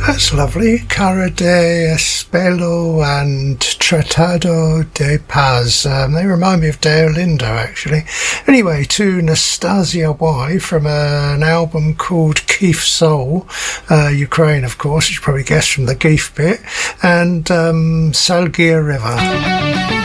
That's lovely. Cara de Espelo and Tratado de Paz. They remind me of Deolindo, actually. Anyway, to Nastasia Y from an album called Kiev Soul, Ukraine, of course, as you probably guessed from the Kiev bit, and Salgia River.